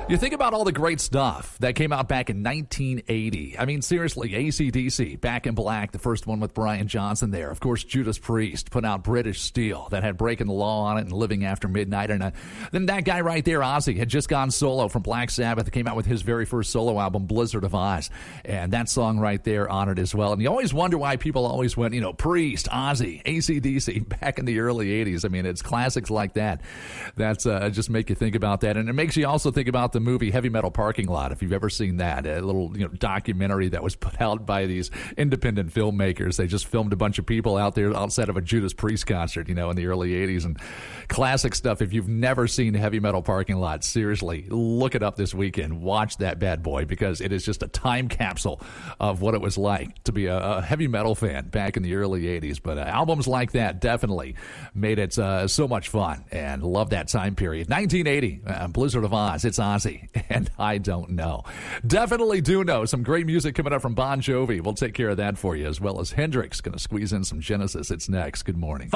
You think about all the great stuff that came out back in 1980. I mean, seriously, AC/DC, Back in Black, the first one with Brian Johnson there. Of course, Judas Priest put out British Steel that had Breaking the Law on it and Living After Midnight. And then that guy right there, Ozzy, had just gone solo from Black Sabbath. It came out with his very first solo album, Blizzard of Ozz. And that song right there on it as well. And you always wonder why people always went, Priest, Ozzy, AC/DC back in the early 80s. I mean, it's classics like that. That's just make you think about that. And it makes you also think about the movie Heavy Metal Parking Lot, if you've ever seen that, a little documentary that was put out by these independent filmmakers. They just filmed a bunch of people out there outside of a Judas Priest concert, in the early 80s, and classic stuff. If you've never seen Heavy Metal Parking Lot, seriously, look it up this weekend. Watch that bad boy, because it is just a time capsule of what it was like to be a heavy metal fan back in the early 80s. But albums like that definitely made it so much fun, and love that time period. 1980, Blizzard of Ozz, it's Ozzy. And I don't know. Definitely do know. Some great music coming up from Bon Jovi. We'll take care of that for you, as well as Hendrix going to squeeze in some Genesis. It's next. Good morning.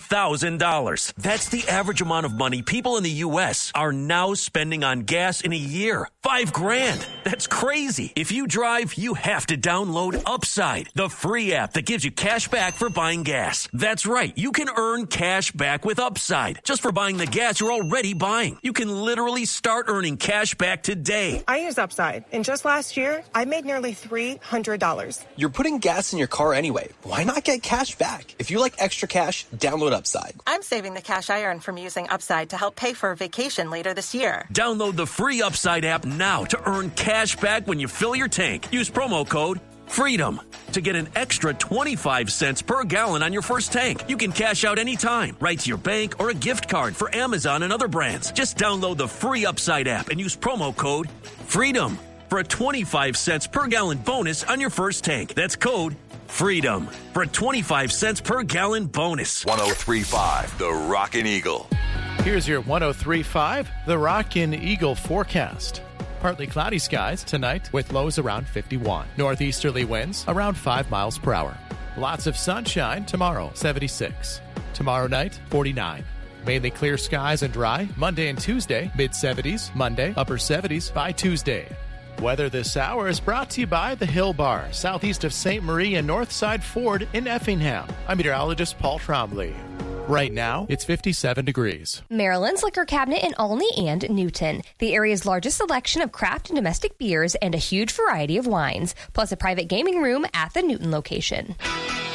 $5,000. That's the average amount of money people in the U.S. are now spending on gas in a year. $5,000. That's crazy. If you drive, you have to download Upside, the free app that gives you cash back for buying gas. That's right. You can earn cash back with Upside just for buying the gas you're already buying. You can literally start earning cash back today. I use Upside, and just last year, I made nearly $300. You're putting gas in your car anyway. Why not get cash back? If you like extra cash, download Upside. I'm saving the cash I earn from using Upside to help pay for a vacation later this year. Download the free Upside app now to earn cash back when you fill your tank. Use promo code FREEDOM to get an extra 25 cents per gallon on your first tank. You can cash out anytime, right to your bank or a gift card for Amazon and other brands. Just download the free Upside app and use promo code FREEDOM for a 25 cents per gallon bonus on your first tank. That's code FREEDOM for a 25 cents per gallon bonus. 103.5, The Rockin' Eagle. Here's your 103.5, The Rockin' Eagle forecast. Partly cloudy skies tonight with lows around 51. Northeasterly winds around 5 miles per hour. Lots of sunshine tomorrow, 76. Tomorrow night, 49. Mainly clear skies and dry. Monday and Tuesday, mid-70s. Monday, upper 70s by Tuesday. Weather this hour is brought to you by the Hill Bar, southeast of St. Marie and Northside Ford in Effingham. I'm meteorologist Paul Trombley. Right now, it's 57 degrees. Maryland's Liquor Cabinet in Olney and Newton. The area's largest selection of craft and domestic beers and a huge variety of wines, plus a private gaming room at the Newton location.